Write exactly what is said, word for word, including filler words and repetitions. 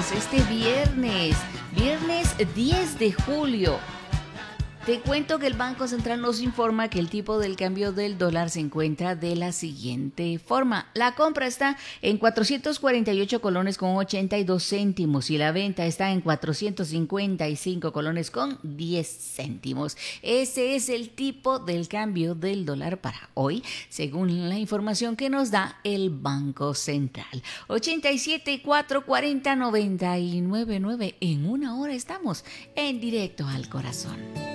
estamos este viernes, viernes diez de julio. Te cuento que el Banco Central nos informa que el tipo del cambio del dólar se encuentra de la siguiente forma. La compra está en cuatrocientos cuarenta y ocho colones con ochenta y dos céntimos y la venta está en cuatrocientos cincuenta y cinco colones con diez céntimos. Ese es el tipo del cambio del dólar para hoy, según la información que nos da el Banco Central. ochenta y siete, cuatrocientos cuarenta, noventa y nueve nueve. En una hora estamos en Directo al Corazón.